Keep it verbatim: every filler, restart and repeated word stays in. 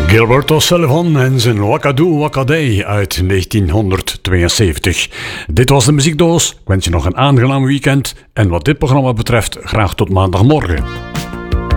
Gilbert O'Sullivan en zijn Wakadoo Wakaday uit negentienhonderdtweeënzeventig. Dit was de muziekdoos. Ik wens je nog een aangenaam weekend. En wat dit programma betreft, graag tot maandagmorgen.